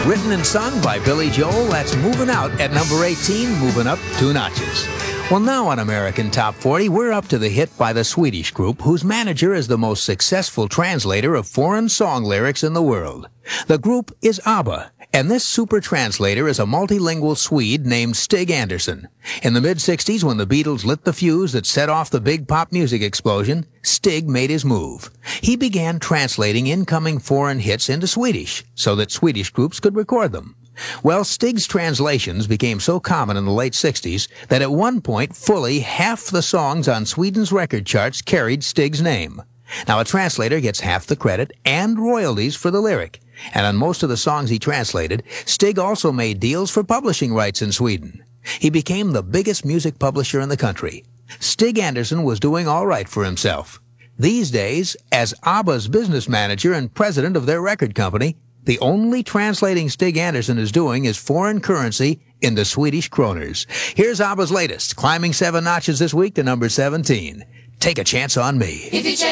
Written and sung by Billy Joel, that's Moving Out at number 18, moving up 2 notches. Well, now on American Top 40, we're up to the hit by the Swedish group, whose manager is the most successful translator of foreign song lyrics in the world. The group is ABBA, and this super translator is a multilingual Swede named Stig Anderson. In the mid-'60s, when the Beatles lit the fuse that set off the big pop music explosion, Stig made his move. He began translating incoming foreign hits into Swedish, so that Swedish groups could record them. Well, Stig's translations became so common in the late 60s that at one point, fully half the songs on Sweden's record charts carried Stig's name. Now, a translator gets half the credit and royalties for the lyric. And on most of the songs he translated, Stig also made deals for publishing rights in Sweden. He became the biggest music publisher in the country. Stig Anderson was doing all right for himself. These days, as ABBA's business manager and president of their record company, the only translating Stig Anderson is doing is foreign currency into Swedish kroners. Here's ABBA's latest, climbing 7 notches this week to number 17. Take a Chance on Me.